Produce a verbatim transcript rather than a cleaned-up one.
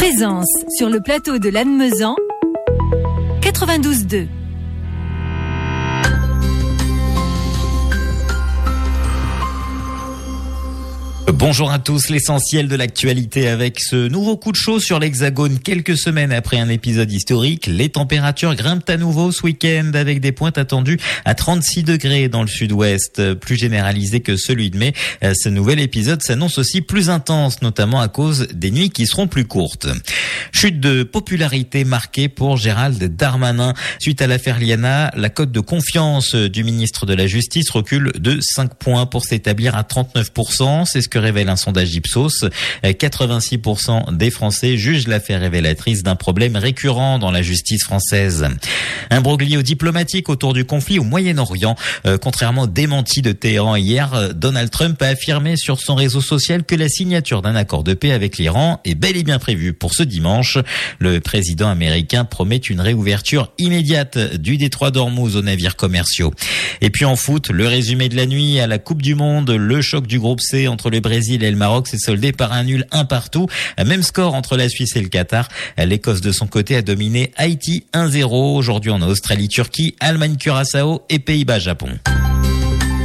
Présence sur le plateau de Lannemezan, quatre-vingt-douze deux. Bonjour à tous, l'essentiel de l'actualité avec ce nouveau coup de chaud sur l'Hexagone. Quelques semaines après un épisode historique, les températures grimpent à nouveau ce week-end avec des pointes attendues à trente-six degrés dans le sud-ouest, plus généralisé que celui de mai. Ce nouvel épisode s'annonce aussi plus intense, notamment à cause des nuits qui seront plus courtes. Chute de popularité marquée pour Gérald Darmanin. Suite à l'affaire Liana, la cote de confiance du ministre de la Justice recule de cinq points pour s'établir à trente-neuf pour cent. C'est ce que révèle un sondage Ipsos. quatre-vingt-six pour cent des Français jugent l'affaire révélatrice d'un problème récurrent dans la justice française. Un broglio diplomatique autour du conflit au Moyen-Orient. Euh, contrairement au démenti de Téhéran hier, Donald Trump a affirmé sur son réseau social que la signature d'un accord de paix avec l'Iran est bel et bien prévue pour ce dimanche. Le président américain promet une réouverture immédiate du détroit d'Ormuz aux navires commerciaux. Et puis en foot, le résumé de la nuit à la Coupe du Monde, le choc du groupe C entre le Brésil et le Maroc s'est soldé par un nul un partout. Même score entre la Suisse et le Qatar. L'Écosse de son côté a dominé Haïti un zéro. Aujourd'hui on a Australie-Turquie, Allemagne-Curaçao et Pays-Bas-Japon.